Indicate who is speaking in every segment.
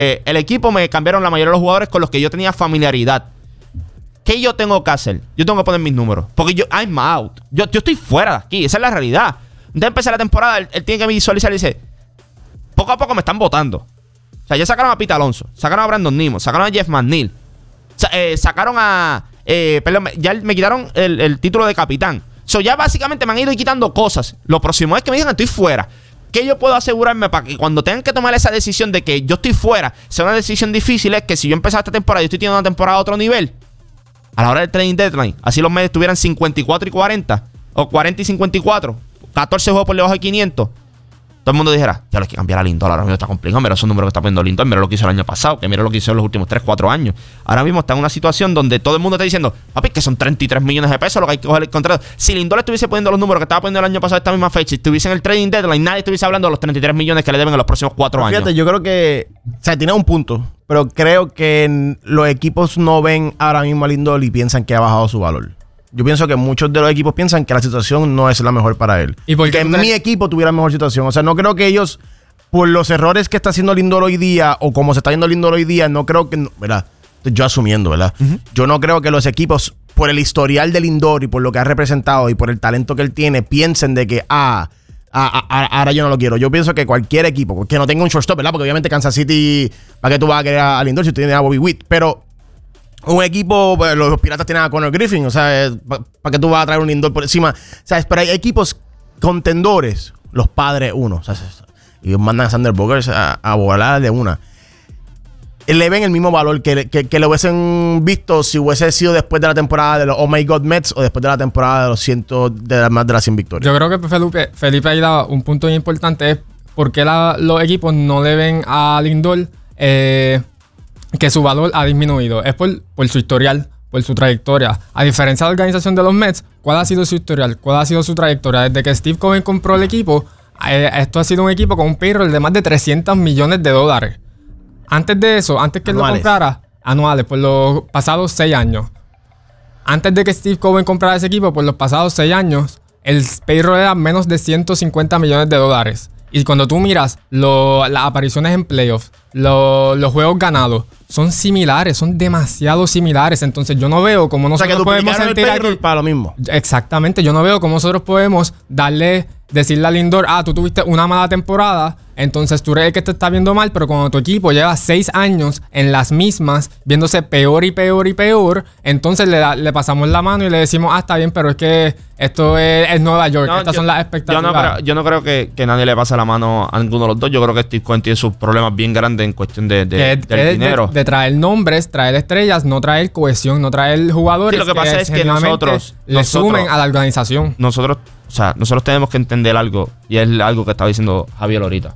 Speaker 1: el equipo me cambiaron la mayoría de los jugadores con los que yo tenía familiaridad. ¿Qué yo tengo que hacer? Yo tengo que poner mis números. Porque I'm out. Yo estoy fuera de aquí. Esa es la realidad. Antes de empezar la temporada, él tiene que visualizar y dice, poco a poco me están votando. O sea, ya sacaron a Pete Alonso, sacaron a Brandon Nimmo, sacaron a Jeff McNeil, sacaron a... perdón, ya me quitaron el título de capitán. Ya básicamente me han ido quitando cosas. Lo próximo es que me digan estoy fuera. ¿Qué yo puedo asegurarme para que cuando tengan que tomar esa decisión de que yo estoy fuera, sea una decisión difícil? Es que si yo empezaba esta temporada y estoy teniendo una temporada a otro nivel, a la hora del trading deadline, así los Mets tuvieran 54 y 40, o 40 y 54, 14 juegos por debajo de 500, todo el mundo dijera, ya lo hay que cambiar a Lindor, ahora mismo está complicado, mira esos números que está poniendo Lindor, mira lo que hizo el año pasado, que mira lo que hizo en los últimos 3, 4 años. Ahora mismo está en una situación donde todo el mundo está diciendo, papi, que son 33 millones de pesos lo que hay que coger el contrato. Si Lindor estuviese poniendo los números que estaba poniendo el año pasado esta misma fecha, y estuviese en el trading deadline, nadie estuviese hablando de los 33 millones que le deben en los próximos 4 años.
Speaker 2: Fíjate, yo creo que, o sea, tiene un punto, pero creo que los equipos no ven ahora mismo a Lindor y piensan que ha bajado su valor. Yo pienso que muchos de los equipos piensan que la situación no es la mejor para él.
Speaker 3: ¿Y por qué
Speaker 2: que mi equipo tuviera mejor situación. O sea, no creo que ellos, por los errores que está haciendo Lindor hoy día, o como se está yendo Lindor hoy día, no creo que... ¿verdad? Estoy yo asumiendo, ¿verdad? Yo no creo que los equipos, por el historial de Lindor y por lo que ha representado y por el talento que él tiene, piensen de que, ahora yo no lo quiero. Yo pienso que cualquier equipo, que no tenga un shortstop, ¿verdad? Porque obviamente Kansas City, ¿para qué tú vas a querer a Lindor si tú tienes a Bobby Witt? Pero... un equipo, pues, los Piratas tienen a Connor Griffin, o sea, ¿para qué tú vas a traer un Lindor por encima? ¿Sabes? Pero hay equipos contendores, los Padres, uno, o sea, y ellos mandan a Xander Bogaerts a volar de una. Le ven el mismo valor que lo hubiesen visto si hubiese sido después de la temporada de los Oh My God Mets o después de la temporada de los 100 más de las 100 victorias.
Speaker 3: Yo creo que Felipe ahí daba un punto muy importante, es por qué los equipos no le ven a Lindor que su valor ha disminuido. Es por su historial, por su trayectoria. A diferencia de la organización de los Mets, ¿cuál ha sido su historial? ¿Cuál ha sido su trayectoria? Desde que Steve Cohen compró el equipo, esto ha sido un equipo con un payroll de más de $300 millones. Antes de eso, antes que él lo comprara, anuales, por los pasados 6 años. Antes de que Steve Cohen comprara ese equipo, por los pasados 6 años, el payroll era menos de $150 millones. Y cuando tú miras las apariciones en playoffs, los juegos ganados, son similares, son demasiado similares. Entonces yo no veo cómo nosotros podemos sentir aquí
Speaker 2: para lo mismo.
Speaker 3: Exactamente, yo no veo cómo nosotros podemos decirle a Lindor, tú tuviste una mala temporada, entonces tú crees que te está viendo mal, pero cuando tu equipo lleva 6 años en las mismas, viéndose peor y peor y peor, entonces le pasamos la mano y le decimos, está bien, pero es que esto es Nueva York, estas son las expectativas.
Speaker 1: Yo no creo que nadie le pase la mano a ninguno de los dos. Yo creo que Steve Cohen tiene sus problemas bien grandes en cuestión del dinero.
Speaker 3: De traer nombres, traer estrellas, no traer cohesión, no traer jugadores.
Speaker 1: Sí, lo que pasa es que nosotros
Speaker 3: sumen a la organización.
Speaker 1: Nosotros tenemos que entender algo, y es algo que estaba diciendo Javier ahorita.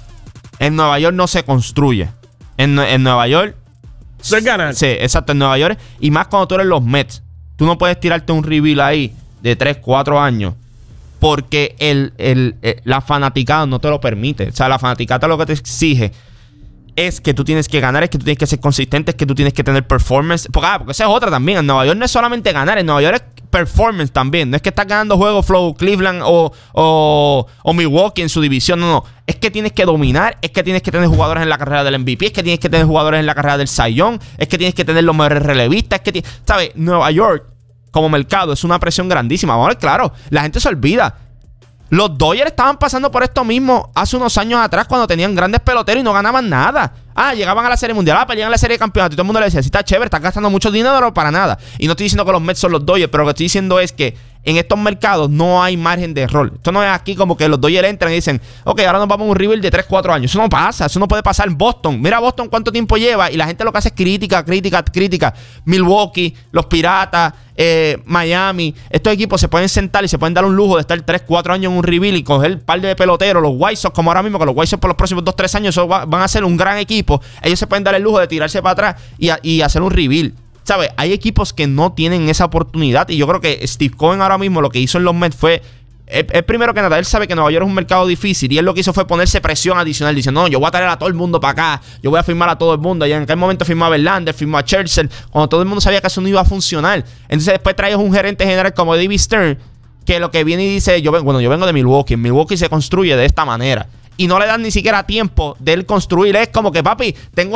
Speaker 1: En Nueva York no se construye. En Nueva York
Speaker 2: se gana.
Speaker 1: Sí, exacto, en Nueva York. Y más cuando tú eres los Mets. Tú no puedes tirarte un reveal ahí de 3, 4 años. Porque la fanaticada no te lo permite. O sea, la fanaticada lo que te exige es que tú tienes que ganar, es que tú tienes que ser consistente, es que tú tienes que tener performance. Porque esa es otra también. En Nueva York no es solamente ganar, en Nueva York es performance también. No es que estás ganando juegos flow Cleveland o Milwaukee en su división. No. Es que tienes que dominar, es que tienes que tener jugadores en la carrera del MVP, es que tienes que tener jugadores en la carrera del Cy Young, es que tienes que tener los mejores relevistas, es que ¿sabes? Nueva York como mercado es una presión grandísima. Vamos a ver, claro, la gente se olvida. Los Dodgers estaban pasando por esto mismo hace unos años atrás cuando tenían grandes peloteros y no ganaban nada. Llegaban a la Serie Mundial, peleaban a la Serie de Campeonato y todo el mundo le decía, sí, está chévere, estás gastando mucho dinero, pero para nada. Y no estoy diciendo que los Mets son los Dodgers, pero lo que estoy diciendo es que en estos mercados no hay margen de error. Esto no es aquí como que los Dodgers entran y dicen, ok, ahora nos vamos a un rebuild de 3, 4 años. Eso no pasa, eso no puede pasar en Boston. Mira Boston cuánto tiempo lleva y la gente lo que hace es crítica. Milwaukee, los Piratas, Miami. Estos equipos se pueden sentar y se pueden dar un lujo de estar 3, 4 años en un rebuild y coger un par de peloteros. Los White Sox, como ahora mismo, que los White Sox por los próximos 2, 3 años van a ser un gran equipo. Ellos se pueden dar el lujo de tirarse para atrás y hacer un rebuild. ¿Sabes? Hay equipos que no tienen esa oportunidad y yo creo que Steve Cohen ahora mismo lo que hizo en los Mets fue primero que nada, él sabe que Nueva York es un mercado difícil y él lo que hizo fue ponerse presión adicional diciendo, no, yo voy a traer a todo el mundo para acá, yo voy a firmar a todo el mundo. Y en aquel momento firmó a Verlander, firmó a Churchill, cuando todo el mundo sabía que eso no iba a funcionar. Entonces después traes un gerente general como David Stern, que lo que viene y dice, yo vengo de Milwaukee. En Milwaukee se construye de esta manera. y no le dan ni siquiera tiempo de él construir. Es como que, papi, tengo